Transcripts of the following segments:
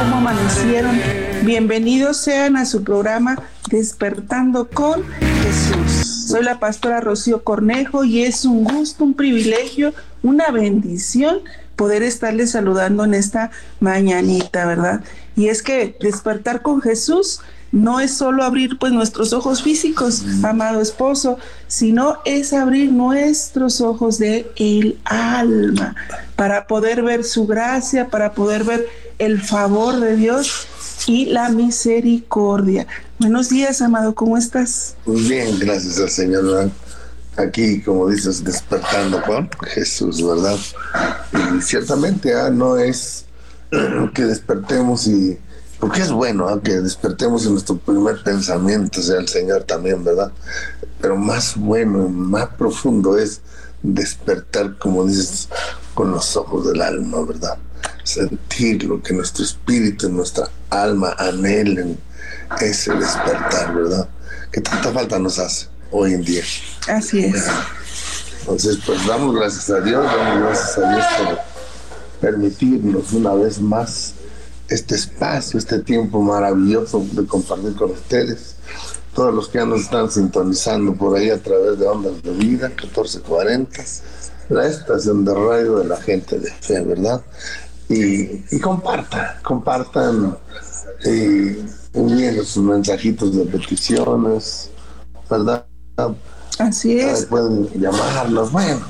¿Cómo amanecieron? Bienvenidos sean a su programa Despertando con Jesús. Soy la pastora Rocío Cornejo y es un gusto, un privilegio, una bendición poder estarles saludando en esta mañanita, ¿verdad? Y es que despertar con Jesús no es solo abrir pues nuestros ojos físicos, amado esposo, sino es abrir nuestros ojos de el alma para poder ver su gracia, para poder ver el favor de Dios y la misericordia. Buenos días, amado, ¿cómo estás? Muy bien, gracias al Señor. Aquí, como dices, despertando con Jesús, ¿verdad? Y ciertamente no es que despertemos y... Porque es bueno que despertemos en nuestro primer pensamiento, sea el Señor también, ¿verdad? Pero más bueno, más profundo es despertar, como dices, con los ojos del alma, ¿verdad? Sentir lo que nuestro espíritu, nuestra alma anhelen, ese despertar, ¿verdad? Que tanta falta nos hace hoy en día. Así es. Entonces, pues damos gracias a Dios por permitirnos una vez más este espacio, este tiempo maravilloso de compartir con ustedes, todos los que ya nos están sintonizando por ahí a través de Ondas de Vida, 1440, la estación de radio de la gente de fe, ¿verdad? Y compartan envíen sus mensajitos de peticiones, ¿verdad? Así es. Pueden llamarnos, bueno,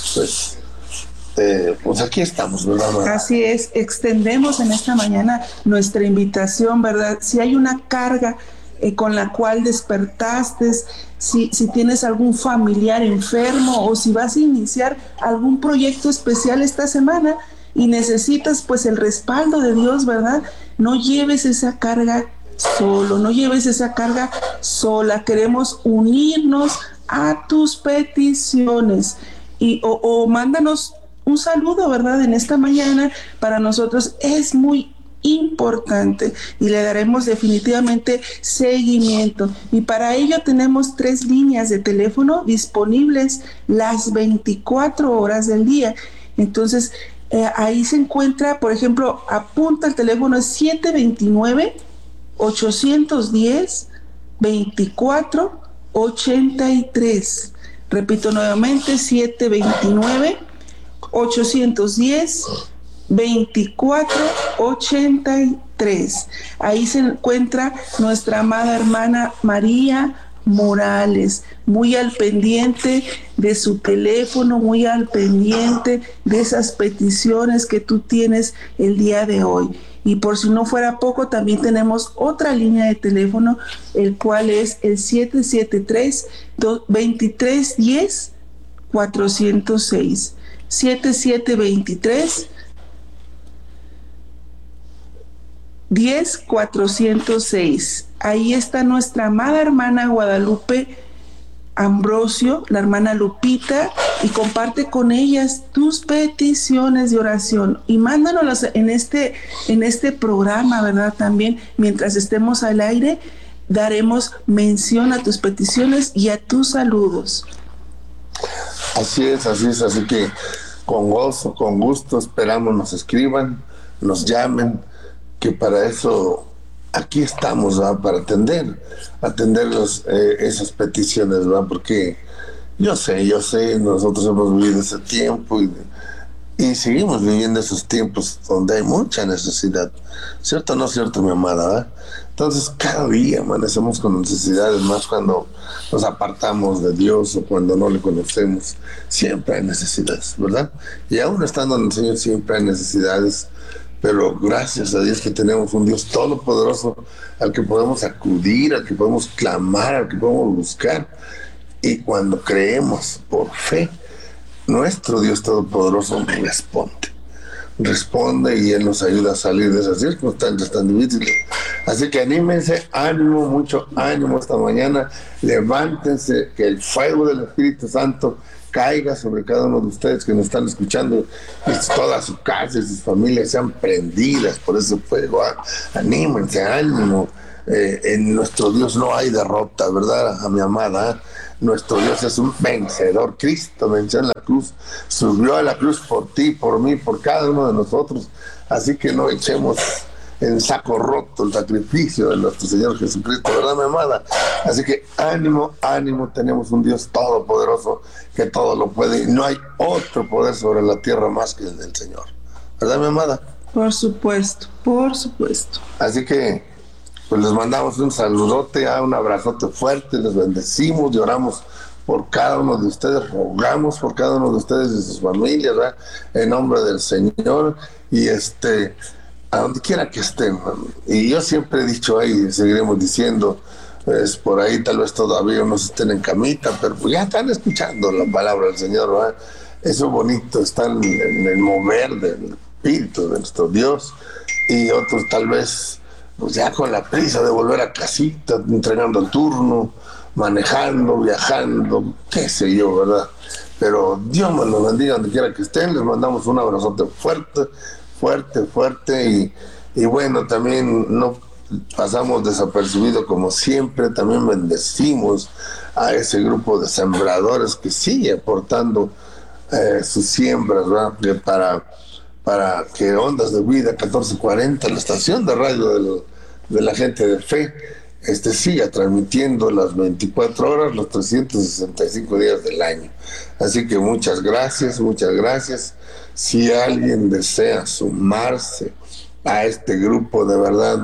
pues aquí estamos, ¿verdad? Así es, extendemos en esta mañana nuestra invitación, ¿verdad? Si hay una carga con la cual despertaste, si tienes algún familiar enfermo o si vas a iniciar algún proyecto especial esta semana y necesitas pues el respaldo de Dios, ¿verdad? No lleves esa carga solo, no lleves esa carga sola. Queremos unirnos a tus peticiones o mándanos un saludo, ¿verdad? En esta mañana para nosotros es muy importante y le daremos definitivamente seguimiento. Y para ello tenemos 3 líneas de teléfono disponibles las 24 horas del día. Entonces, ahí se encuentra, por ejemplo, apunta el teléfono, es 729-810-2483. Repito nuevamente, 729-810-2483. Ahí se encuentra nuestra amada hermana María Morales, muy al pendiente de su teléfono, muy al pendiente de esas peticiones que tú tienes el día de hoy. Y por si no fuera poco, también tenemos otra línea de teléfono, el cual es el 773-2310-406. 7723-10-406. Ahí está nuestra amada hermana Guadalupe Ambrosio, la hermana Lupita, y comparte con ellas tus peticiones de oración y mándanos en este programa, ¿verdad? También mientras estemos al aire daremos mención a tus peticiones y a tus saludos. Así es, así que con gozo, con gusto esperamos nos escriban, nos llamen, que para eso aquí estamos, ¿verdad? Para atender esas peticiones, ¿verdad? Porque yo sé, nosotros hemos vivido ese tiempo y seguimos viviendo esos tiempos donde hay mucha necesidad. ¿Cierto o no cierto, mi amada? ¿Verdad? Entonces, cada día amanecemos con necesidades, más cuando nos apartamos de Dios o cuando no le conocemos. Siempre hay necesidades, ¿verdad? Y aún estando en el Señor siempre hay necesidades. Pero gracias a Dios que tenemos un Dios todopoderoso al que podemos acudir, al que podemos clamar, al que podemos buscar. Y cuando creemos por fe, nuestro Dios todopoderoso responde y Él nos ayuda a salir de esas circunstancias tan difíciles. Así que anímense, ánimo, mucho ánimo esta mañana, levántense, que el fuego del Espíritu Santo caiga sobre cada uno de ustedes que nos están escuchando, y toda su casa y sus familias sean prendidas por ese fuego. Anímense, ánimo. En nuestro Dios no hay derrota, ¿verdad, a mi amada? Nuestro Dios es un vencedor. Cristo venció en la cruz, subió a la cruz por ti, por mí, por cada uno de nosotros. Así que no echemos en saco roto el sacrificio de nuestro Señor Jesucristo, ¿verdad, mi amada? Así que ánimo, ánimo, tenemos un Dios todopoderoso que todo lo puede y no hay otro poder sobre la tierra más que el del Señor, ¿verdad, mi amada? Por supuesto, por supuesto. Así que pues les mandamos un saludote, un abrazote fuerte, les bendecimos y oramos por cada uno de ustedes, rogamos por cada uno de ustedes y sus familias, ¿verdad? En nombre del Señor, y a donde quiera que estén. Y yo siempre he dicho ahí, seguiremos diciendo, pues por ahí tal vez todavía no estén en camita, pero pues ya están escuchando la palabra del Señor, ¿verdad? Eso bonito, están en el mover del Espíritu de nuestro Dios, y otros tal vez pues ya con la prisa de volver a casita, entregando el turno, manejando, viajando, qué sé yo, ¿verdad? Pero Dios me los bendiga donde quiera que estén, les mandamos un abrazote fuerte, fuerte, fuerte, y bueno, también no pasamos desapercibido como siempre, también bendecimos a ese grupo de sembradores que sigue aportando sus siembras, ¿verdad? Para que Ondas de Vida 1440, la estación de radio de la gente de fe, siga transmitiendo las 24 horas, los 365 días del año. Así que muchas gracias, muchas gracias. Si alguien desea sumarse a este grupo, de verdad,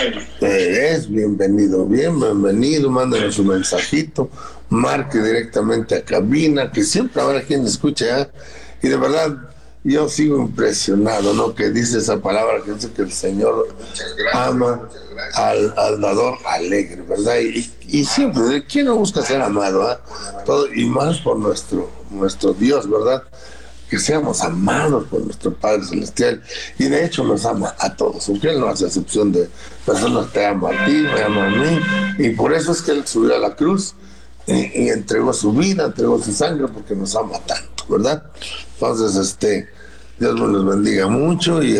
es bienvenido, mándenos un mensajito, marque directamente a cabina, que siempre habrá quien escuche, y de verdad, yo sigo impresionado, ¿no? Que dice esa palabra que dice que el Señor ama al dador alegre, ¿verdad? Y siempre, ¿quién no busca ser amado? Todo, y más por nuestro Dios, ¿verdad? Que seamos amados por nuestro Padre Celestial, y de hecho nos ama a todos, aunque Él no hace excepción de personas. Te ama a ti, me ama a mí, y por eso es que Él subió a la cruz y entregó su vida, entregó su sangre, porque nos ama tanto, ¿verdad? Entonces, Dios nos los bendiga mucho, y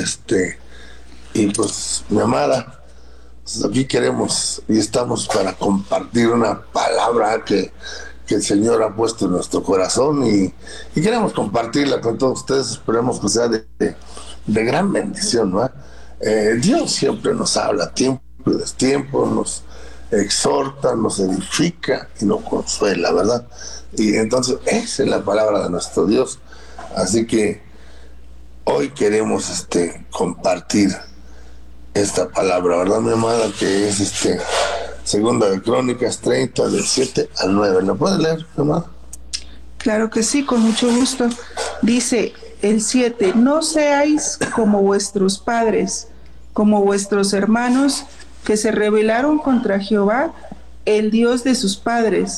pues, mi amada, pues aquí queremos y estamos para compartir una palabra que el Señor ha puesto en nuestro corazón, y queremos compartirla con todos ustedes. Esperemos que sea de gran bendición, ¿no? Dios siempre nos habla a tiempo y destiempo, nos exhorta, nos edifica y nos consuela, ¿verdad? Y entonces esa es la palabra de nuestro Dios. Así que hoy queremos compartir esta palabra, ¿verdad, mi amada? Que es Segunda de Crónicas 30, del 7 al 9. ¿La puedes leer, mi amada? Claro que sí, con mucho gusto. Dice el 7, no seáis como vuestros padres, como vuestros hermanos, que se rebelaron contra Jehová, el Dios de sus padres,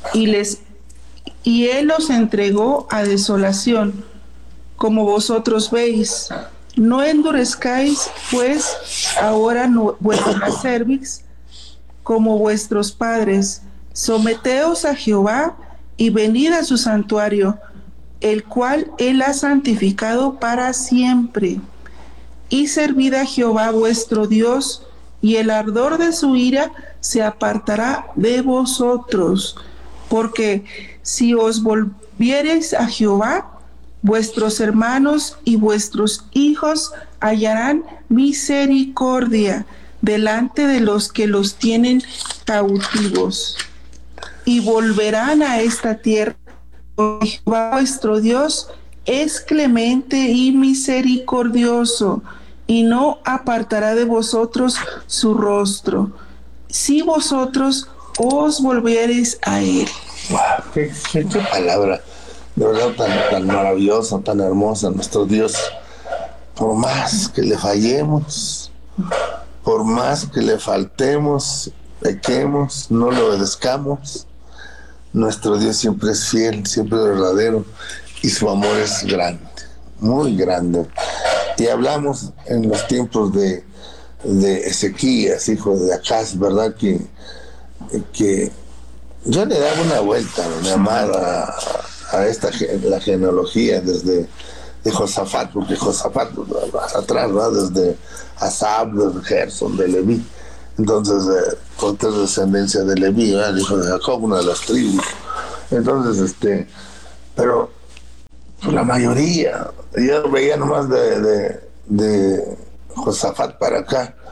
y él los entregó a desolación, como vosotros veis. No endurezcáis, pues, ahora vuestra cerviz, como vuestros padres. Someteos a Jehová, y venid a su santuario, el cual él ha santificado para siempre. Y servid a Jehová vuestro Dios, y el ardor de su ira se apartará de vosotros. Porque si os volviereis a Jehová, vuestros hermanos y vuestros hijos hallarán misericordia delante de los que los tienen cautivos, y volverán a esta tierra, porque Jehová vuestro Dios es clemente y misericordioso, y no apartará de vosotros su rostro, si vosotros os volviereis a él. ¡Wow! ¡Qué palabra! De verdad, tan maravillosa, tan hermosa, nuestro Dios. Por más que le fallemos, por más que le faltemos, pequemos, no le obedezcamos, nuestro Dios siempre es fiel, siempre es verdadero, y su amor es grande, muy grande. Y hablamos en los tiempos de Ezequías, hijo de Acaz, ¿verdad? Que yo le daba una vuelta, mi amada, a la genealogía desde de Josafat, porque Josafat atrás, ¿verdad? Desde Asab, desde Gerson, de Leví. Entonces, porque es descendencia de Leví, el hijo de Jacob, una de las tribus. Entonces, pero la mayoría, yo veía nomás de Josafat para acá,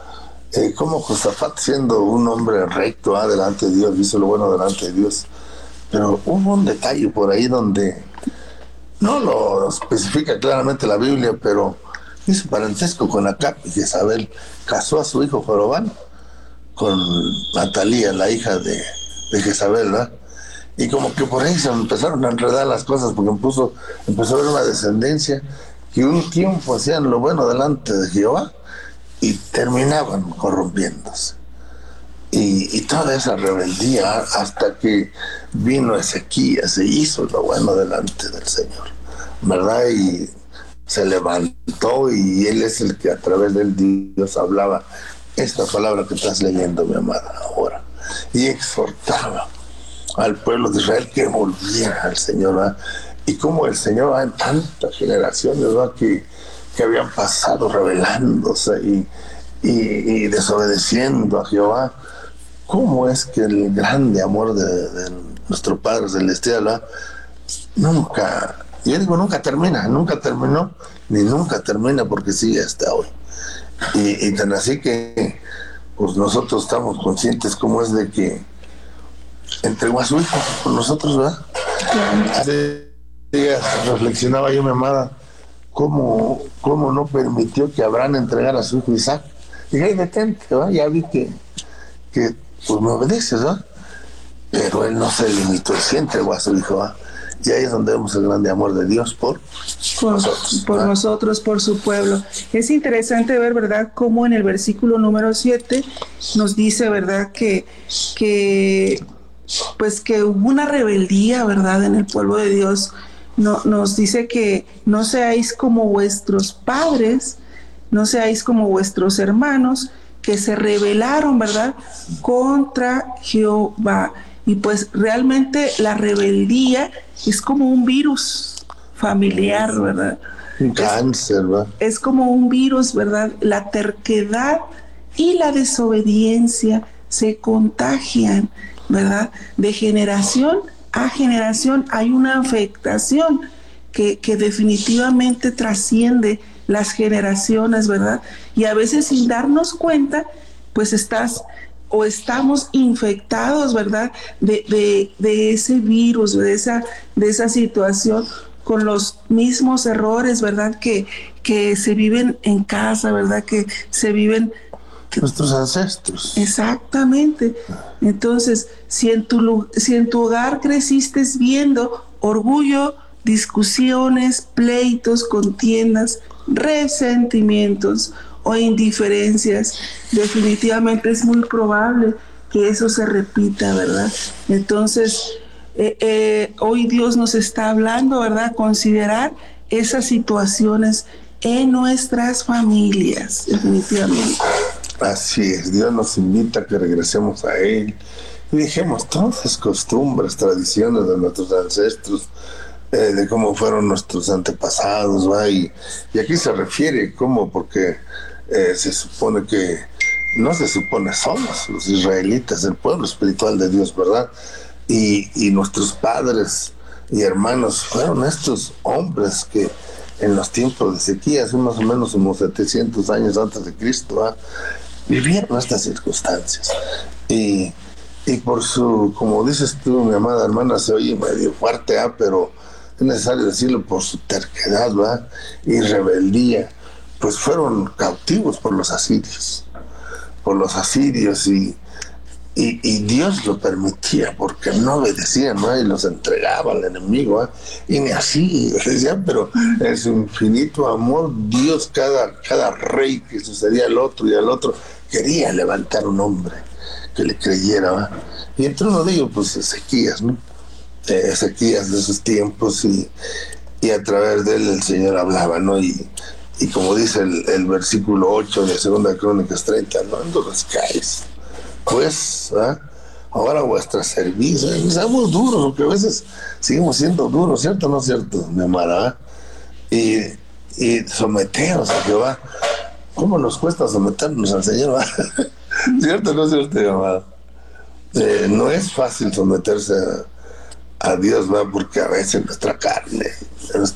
como Josafat, siendo un hombre recto delante de Dios, hizo lo bueno delante de Dios, pero hubo un detalle por ahí donde no lo especifica claramente la Biblia, pero hizo parentesco con Acab y Jezabel. Casó a su hijo Jorobán con Atalía, la hija de Jezabel, ¿verdad? Y como que por ahí se empezaron a enredar las cosas, porque empezó a haber una descendencia que un tiempo hacían lo bueno delante de Jehová y terminaban corrompiéndose. Y toda esa rebeldía hasta que vino Ezequías e hizo lo bueno delante del Señor, ¿verdad? Y se levantó y él es el que a través del Dios hablaba esta palabra que estás leyendo, mi amada, ahora, y exhortaba al pueblo de Israel que volviera al Señor, ¿verdad? Y como el Señor en tantas generaciones, ¿verdad? Que habían pasado rebelándose y desobedeciendo a Jehová, cómo es que el grande amor de nuestro Padre Celestial, ¿verdad? Nunca, yo digo nunca termina, nunca terminó, ni nunca termina, porque sigue hasta hoy. Y tan así que pues nosotros estamos conscientes cómo es de que entregó a su hijo por nosotros, ¿verdad? Hace días reflexionaba yo, mi amada, cómo no permitió que Abraham entregara a su hijo Isaac. Y ahí detente, ¿verdad? Ya vi que pues me obedeces, ¿verdad? Pero él no se limitó, sí entregó a su hijo, ¿verdad? Y ahí es donde vemos el grande amor de Dios por nosotros, por su pueblo. Es interesante ver, ¿verdad?, cómo en el versículo número 7 nos dice, ¿verdad?, que hubo una rebeldía, ¿verdad?, en el pueblo de Dios. Nos dice que no seáis como vuestros padres, no seáis como vuestros hermanos, que se rebelaron, ¿verdad?, contra Jehová. Y pues realmente la rebeldía es como un virus familiar, ¿verdad? Un cáncer, ¿verdad? Es como un virus, ¿verdad? La terquedad y la desobediencia se contagian, ¿verdad? De generación a generación hay una afectación que definitivamente trasciende las generaciones, ¿verdad? Y a veces sin darnos cuenta, pues estamos infectados, ¿verdad? De ese virus, de esa situación, con los mismos errores, ¿verdad? Que se viven en casa, ¿verdad? Que se viven nuestros ancestros. Exactamente. Entonces, si en tu hogar creciste viendo orgullo, discusiones, pleitos, contiendas, resentimientos o indiferencias, definitivamente es muy probable que eso se repita, ¿verdad? Entonces, hoy Dios nos está hablando, ¿verdad? Considerar esas situaciones en nuestras familias, definitivamente. Así es, Dios nos invita a que regresemos a Él y dejemos todas las costumbres, tradiciones de nuestros ancestros, de cómo fueron nuestros antepasados, ¿va? Y aquí se refiere cómo, porque se supone que, no se supone, somos los israelitas, el pueblo espiritual de Dios, ¿verdad? Y nuestros padres y hermanos fueron estos hombres que en los tiempos de Ezequías, más o menos unos 700 años antes de Cristo, ¿va? Vivieron estas circunstancias. Y por su, como dices tú, mi amada hermana, se oye medio fuerte, pero es necesario decirlo, por su terquedad, ¿verdad? Y rebeldía, pues fueron cautivos por los asirios, y Dios lo permitía porque no obedecían, ¿no? Y los entregaba al enemigo, ¿eh? Y ni así decían, pero en su infinito amor, Dios, cada rey que sucedía al otro y al otro, quería levantar un hombre que le creyera, ¿eh? Y entre uno de ellos, pues Ezequías, ¿no? Ezequías de esos tiempos, y a través de él el Señor hablaba, ¿no? Y como dice el versículo 8 de 2 Crónicas 30, no endurezcáis, pues, ¿eh? Ahora vuestra servicio, seamos duros, porque a veces seguimos siendo duros, ¿cierto o no cierto, mi amada? Y someteros a Jehová. ¿Cómo nos cuesta someternos al Señor? ¿Cierto o no cierto, mi amada? No es fácil someterse a Dios, ¿va? Porque a veces nuestra carne,